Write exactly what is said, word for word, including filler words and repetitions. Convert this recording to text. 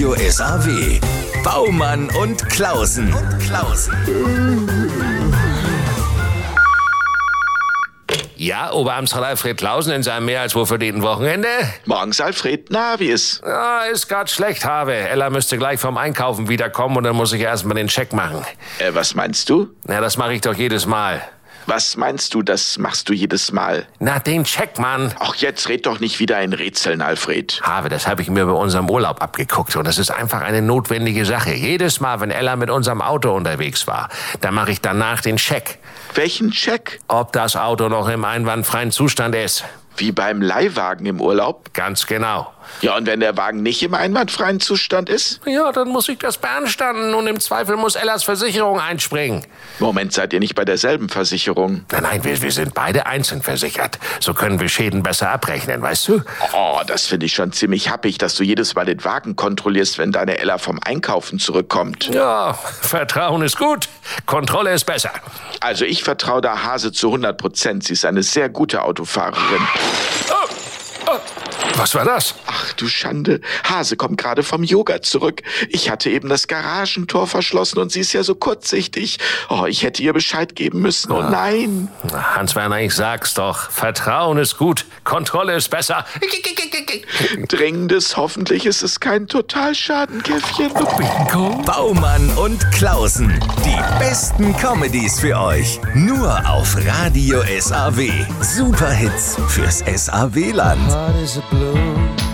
Radio S A W. Baumann und Klausen. Und Klausen. Ja, Oberamtsrat Alfred Klausen in seinem mehr als wohlverdienten Wochenende? Morgens, Alfred. Na, wie ist? Ja, ist grad schlecht, Habe. Ella müsste gleich vom Einkaufen wiederkommen und dann muss ich erstmal den Check machen. Äh, was meinst du? Na, das mache ich doch jedes Mal. Was meinst du, das machst du jedes Mal? Na, den Check, Mann. Ach, jetzt red doch nicht wieder in Rätseln, Alfred. Habe, das habe ich mir bei unserem Urlaub abgeguckt und das ist einfach eine notwendige Sache. Jedes Mal, wenn Ella mit unserem Auto unterwegs war, dann mache ich danach den Check. Welchen Check? Ob das Auto noch im einwandfreien Zustand ist. Wie beim Leihwagen im Urlaub? Ganz genau. Ja, und wenn der Wagen nicht im einwandfreien Zustand ist? Ja, dann muss ich das beanstanden und im Zweifel muss Ellas Versicherung einspringen. Moment, seid ihr nicht bei derselben Versicherung? Nein, nein, wir, wir sind beide einzeln versichert. So können wir Schäden besser abrechnen, weißt du? Oh, das finde ich schon ziemlich happig, dass du jedes Mal den Wagen kontrollierst, wenn deine Ella vom Einkaufen zurückkommt. Ja, Vertrauen ist gut, Kontrolle ist besser. Also ich vertraue der Hase zu hundert Prozent. Sie ist eine sehr gute Autofahrerin. Oh, oh, was war das? Ach du Schande. Hase kommt gerade vom Yoga zurück. Ich hatte eben das Garagentor verschlossen und sie ist ja so kurzsichtig. Oh, ich hätte ihr Bescheid geben müssen. Oh nein. Hans-Werner, ich sag's doch. Vertrauen ist gut, Kontrolle ist besser. Dringendes, hoffentlich ist es kein Totalschadenkäffchen. Bingo. Baumann und Klausen. Die besten Comedies für euch. Nur auf Radio S A W. Superhits fürs S A W-Land.